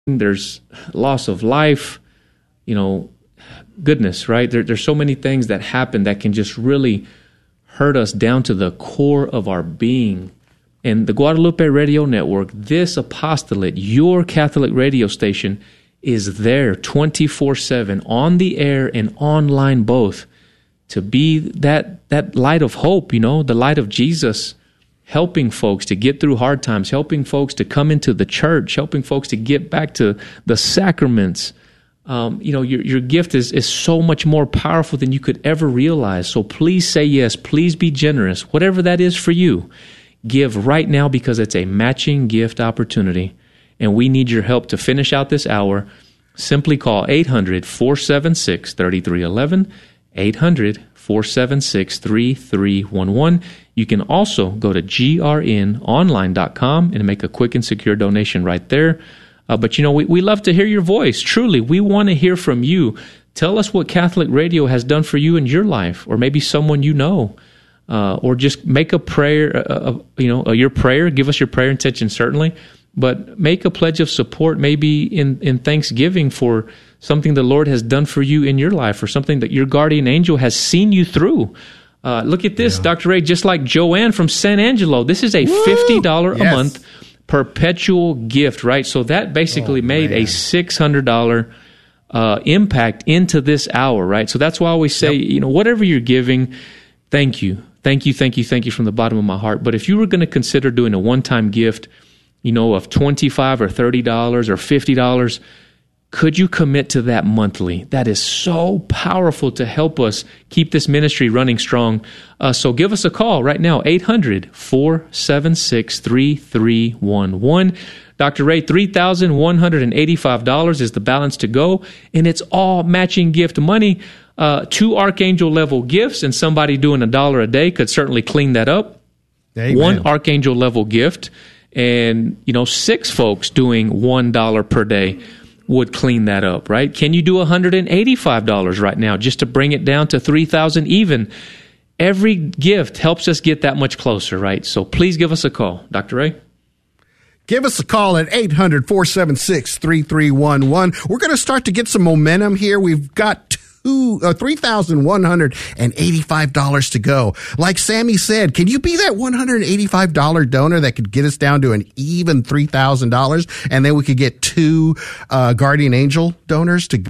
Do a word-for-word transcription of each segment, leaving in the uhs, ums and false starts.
there's loss of life, you know, goodness, right? There, there's so many things that happen that can just really hurt us down to the core of our being. And the Guadalupe Radio Network, this apostolate, your Catholic radio station, is there twenty-four seven, on the air and online both, to be that that light of hope, you know, the light of Jesus, helping folks to get through hard times, helping folks to come into the church, helping folks to get back to the sacraments. Um, you know, your your gift is, is so much more powerful than you could ever realize. So please say yes. Please be generous. Whatever that is for you, give right now, because it's a matching gift opportunity. And we need your help to finish out this hour. Simply call eight hundred, four seven six, three three one one, eight hundred, four seven six, three three one one. You can also go to G R N online dot com and make a quick and secure donation right there. Uh, but, you know, we, we love to hear your voice. Truly, we want to hear from you. Tell us what Catholic Radio has done for you in your life, or maybe someone you know. Uh, or just make a prayer, uh, uh, you know, uh, your prayer. Give us your prayer intention, certainly. But make a pledge of support, maybe in, in thanksgiving for something the Lord has done for you in your life, or something that your guardian angel has seen you through. Uh, look at this, yeah. Doctor Ray, just like Joanne from San Angelo. This is a Woo! fifty dollars yes. a month perpetual gift, right? So that basically oh, made man. a six hundred dollars uh, impact into this hour, right? So that's why I always say, yep. you know, whatever you're giving, thank you. Thank you, thank you, thank you from the bottom of my heart. But if you were going to consider doing a one-time gift, you know, of twenty-five dollars or thirty dollars or fifty dollars, could you commit to that monthly? That is so powerful to help us keep this ministry running strong. Uh, so give us a call right now, eight hundred, four seven six, three three one one. Doctor Ray, three thousand one hundred eighty-five dollars is the balance to go, and it's all matching gift money. Uh, two Archangel level gifts, and somebody doing a dollar a day could certainly clean that up. Amen. One Archangel level gift, and you know, six folks doing one dollar per day would clean that up, right? Can you do one hundred eighty-five dollars right now just to bring it down to three thousand dollars even? Every gift helps us get that much closer, right? So please give us a call. Doctor Ray? Give us a call at eight hundred, four seven six, three three one one. We're going to start to get some momentum here. We've got two, uh, three thousand one hundred eighty-five dollars to go. Like Sammy said, can you be that one hundred eighty-five dollars donor that could get us down to an even three thousand dollars? And then we could get two uh, Guardian Angel donors to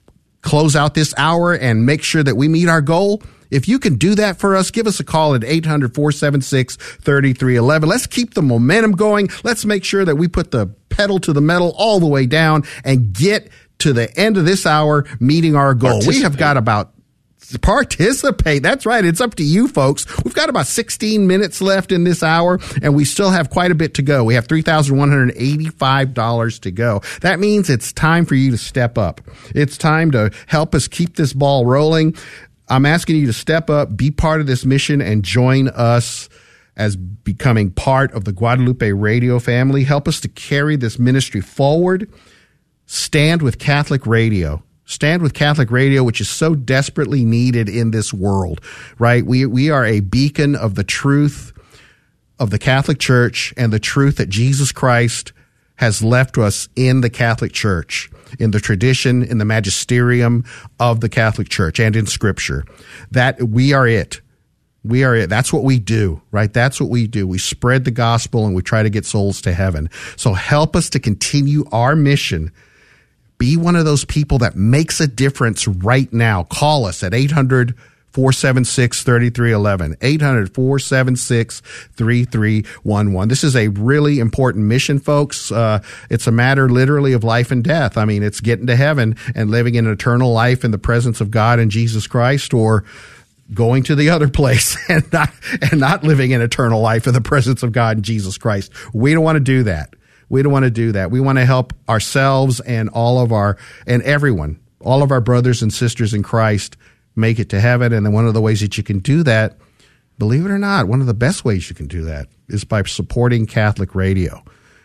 close out this hour and make sure that we meet our goal. If you can do that for us, give us a call at eight hundred, four seven six, three three one one. Let's keep the momentum going. Let's make sure that we put the pedal to the metal all the way down and get to the end of this hour meeting our goal. We have got about participate. That's right. It's up to you, folks. We've got about sixteen minutes left in this hour, and we still have quite a bit to go. We have three thousand one hundred eighty-five dollars to go. That means it's time for you to step up. It's time to help us keep this ball rolling. I'm asking you to step up, be part of this mission, and join us as becoming part of the Guadalupe Radio family. Help us to carry this ministry forward. Stand with Catholic Radio. Stand with Catholic Radio, which is so desperately needed in this world, right? We we are a beacon of the truth of the Catholic Church and the truth that Jesus Christ has left to us in the Catholic Church, in the tradition, in the magisterium of the Catholic Church, and in Scripture. That we are it. We are it. That's what we do, right? That's what we do. We spread the gospel and we try to get souls to heaven. So help us to continue our mission. Be one of those people that makes a difference right now. Call us at eight hundred, four seven six, three three one one, eight hundred, four seven six, three three one one. This is a really important mission, folks. Uh, it's a matter literally of life and death. I mean, it's getting to heaven and living an eternal life in the presence of God and Jesus Christ, or going to the other place and not, and not living an eternal life in the presence of God and Jesus Christ. We don't want to do that. We don't want to do that. We want to help ourselves and all of our, and everyone, all of our brothers and sisters in Christ make it to heaven. And then one of the ways that you can do that, believe it or not, one of the best ways you can do that is by supporting Catholic Radio.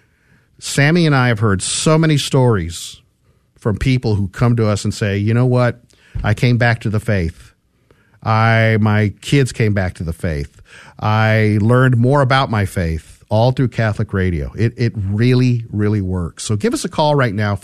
Sammy and I have heard so many stories from people who come to us and say, you know what? I came back to the faith. I, my kids came back to the faith. I learned more about my faith. all through Catholic radio. It, it really, really works. So give us a call right now.